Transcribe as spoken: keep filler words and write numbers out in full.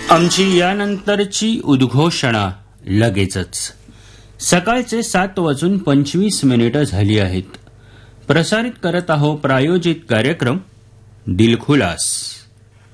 आमची यानंतरची उद्घोषणा लगेचच. सकाळचे सात वाजून पंचवीस मिनिटं झाली आहेत. प्रसारित करत आहोत प्रायोजित कार्यक्रम दिलखुलास.